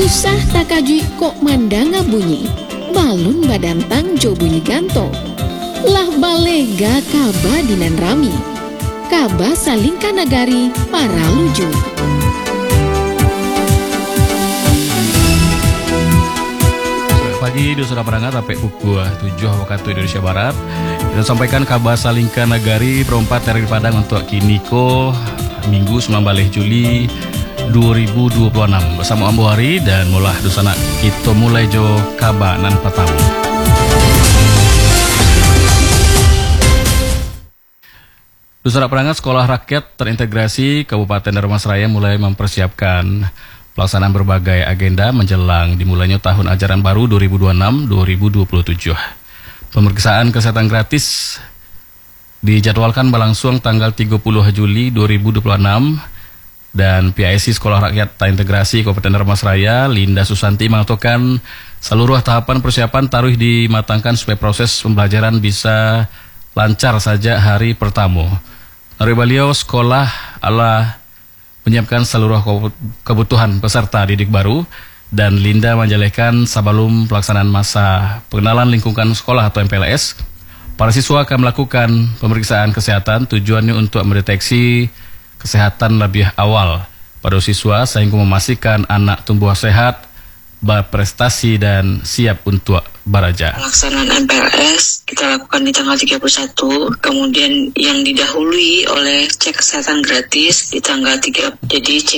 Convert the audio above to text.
Susah takajui kok mandanga bunyi, balun badan tang jo bunyi ganto. Lah balega kaba dinan rami, kaba salingka nagari para luju. Pagi di Surat Perangat sampai pukul 7 waktu Indonesia Barat. Kita sampaikan kabar Salingka Nagari perempat dari Padang untuk Kiniko Minggu 19 Juli 2026 bersama Ambo Hari dan mulah dosana kita mulai jo kabar nan pertama. Di Surat Perangat Sekolah Rakyat Terintegrasi Kabupaten Dharmasraya mulai mempersiapkan pelaksanaan berbagai agenda menjelang dimulainya tahun ajaran baru 2026-2027. Pemeriksaan kesehatan gratis dijadwalkan berlangsung tanggal 30 Juli 2026 dan PIC Sekolah Rakyat Terintegrasi Kabupaten Dharmasraya, Linda Susanti mengatakan seluruh tahapan persiapan taruh dimatangkan supaya proses pembelajaran bisa lancar saja hari pertama. Dari beliau sekolah menyiapkan seluruh kebutuhan peserta didik baru dan Linda menjelaskan sebelum pelaksanaan masa pengenalan lingkungan sekolah atau MPLS, para siswa akan melakukan pemeriksaan kesehatan tujuannya untuk mendeteksi kesehatan lebih awal pada siswa sehingga memastikan anak tumbuh sehat, berprestasi dan siap untuk belajar. Pelaksanaan MPLS kita lakukan di tanggal 31, kemudian yang didahului oleh cek kesehatan gratis di tanggal 3. Jadi